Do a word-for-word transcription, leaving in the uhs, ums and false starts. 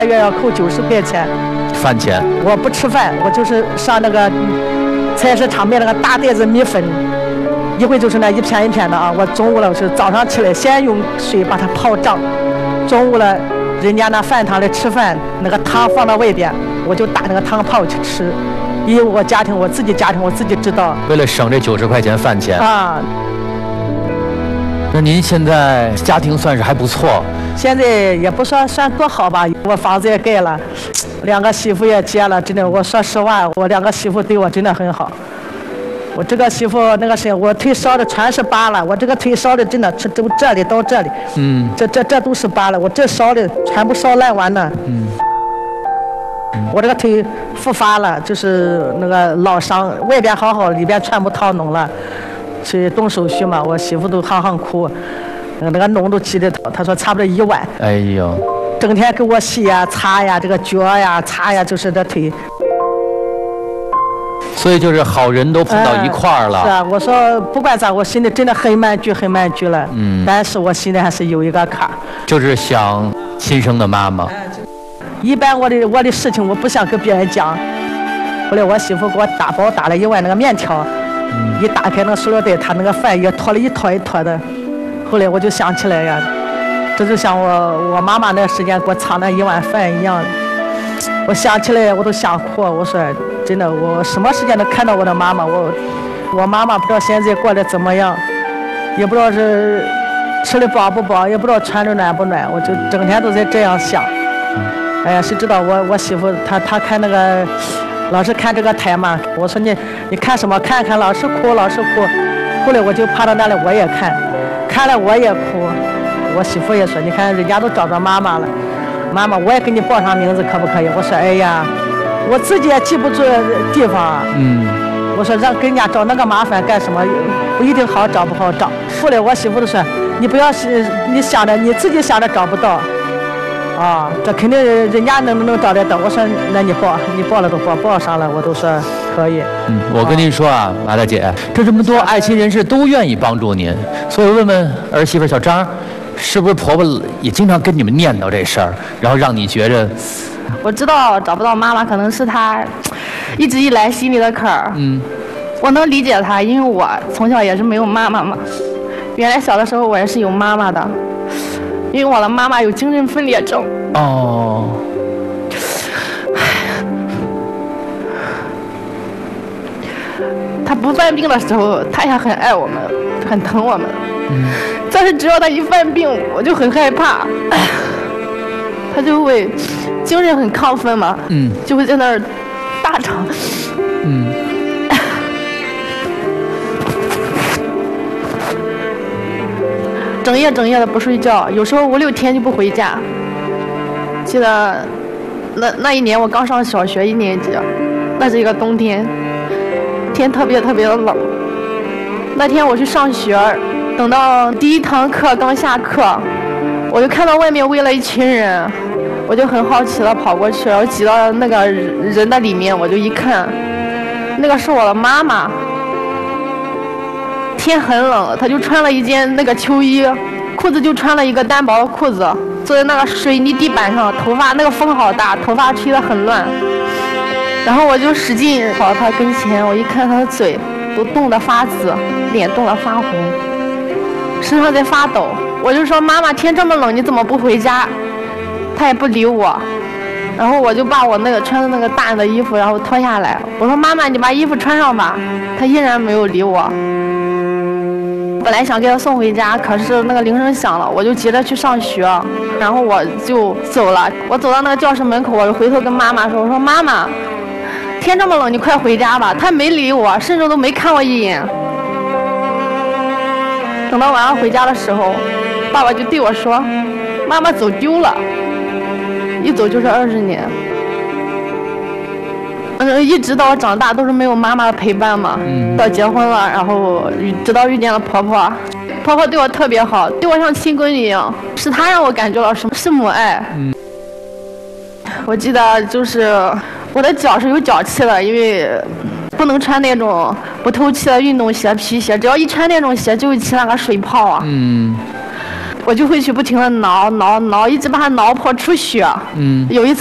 月要扣九十块钱饭钱。 我不吃饭，我就是上那个菜市场买那个大袋子米粉，一会就是那一片一片的啊。我中午了是早上起来先用水把它泡胀，中午了人家那饭堂里吃饭，那个汤放到外边，我就打那个汤泡去吃。因为我家庭我自己家庭我自己知道。 为了省这九十块钱饭钱啊。 那您现在家庭算是还不错？ 现在也不说算多好吧，我房子也盖了，两个媳妇也结了，真的，我说实话，我两个媳妇对我真的很好。我这个媳妇那个谁，我腿烧的全是疤了，我这个腿烧的真的从这里到这里， 嗯， 这这这都是疤了，我这烧的全部烧烂完了， 嗯。 我这个腿复发了，就是那个老伤，外边好好，里边全部烫脓了，去动手术嘛。我媳妇都行行哭，那个脓都起的，她说差不多一万。 哎呦， 整天给我洗呀、擦呀，这个脚呀、擦呀，就是这腿。 所以就是好人都碰到一块儿了。 嗯、是啊，我说不管咋，我心里真的很满足，很满足了。 嗯。 但是我心里还是有一个坎儿。 就是想亲生的妈妈。 一般我的我的事情我不想跟别人讲，后来我媳妇给我打包打了一碗那个面条，嗯、一打开那个塑料袋，他那个饭也坨了一坨一坨的。后来我就想起来呀，这就像我我妈妈那时间给我藏那一碗饭一样。我想起来我都想哭，我说真的，我什么时间能看到我的妈妈？我我妈妈不知道现在过得怎么样，也不知道是吃的饱不饱，也不知道穿的暖不暖，我就整天都在这样想。哎呀，谁知道我我媳妇她她看那个，老是看这个台嘛。我说你你看什么？看看老是哭老是哭。后来我就趴到那里我也看，看了我也哭。我媳妇也说，你看人家都找着妈妈了，妈妈我也给你报上名字可不可以？我说哎呀，我自己也记不住地方。 嗯。 我说让跟人家找那个麻烦干什么？不一定好找不好找。后来我媳妇都说，你不要是你想着你自己想着找不到。啊，这肯定人家能能找得到。我说，那你报，你报了都报，报上了，我都说可以。 嗯，我跟您说啊，马大姐，这这么多爱心人士都愿意帮助您，所以问问儿媳妇小张，是不是婆婆也经常跟你们念叨这事儿，然后让你觉着？ 我知道找不到妈妈，可能是她一直以来心里的坎儿。 嗯， 我能理解她，因为我从小也是没有妈妈嘛。原来小的时候我也是有妈妈的。因为我的妈妈有精神分裂症。 哦。 她不犯病的时候，她也很爱我们，很疼我们。 嗯。 但是只要她一犯病，我就很害怕。她就会精神很亢奋嘛。 嗯。 就会在那儿大吵。 嗯。 整夜整夜的不睡觉，有时候五六天就不回家。记得那那一年我刚上小学一年级，那是一个冬天，天特别特别的冷。那天我去上学，等到第一堂课刚下课，我就看到外面围了一群人，我就很好奇的跑过去，然后挤到那个人的里面，我就一看，那个是我的妈妈。天很冷，她就穿了一件那个秋衣，裤子就穿了一个单薄的裤子，坐在那个水泥地板上，头发那个风好大，头发吹得很乱。然后我就使劲跑到她跟前，我一看她的嘴都冻得发紫，脸冻得发红，身上在发抖。我就说妈妈，天这么冷，你怎么不回家？她也不理我。然后我就把我那个穿的那个大的衣服然后脱下来，我说妈妈，你把衣服穿上吧。她依然没有理我。本来想给他送回家，可是那个铃声响了，我就急着去上学，然后我就走了。我走到那个教室门口，我就回头跟妈妈说：“我说妈妈，天这么冷，你快回家吧。”她没理我，甚至都没看我一眼。等到晚上回家的时候，爸爸就对我说：“妈妈走丢了，一走就是二十年。”嗯，一直到我长大都是没有妈妈的陪伴嘛。嗯。到结婚了，然后直到遇见了婆婆，婆婆对我特别好，对我像亲闺女一样，是她让我感觉到什么是母爱。嗯。我记得就是我的脚是有脚气的，因为不能穿那种不透气的运动鞋、皮鞋，只要一穿那种鞋就会起那个水泡啊。嗯。 我就会去不停的挠挠挠，一直把它挠破出血。 嗯， 有一次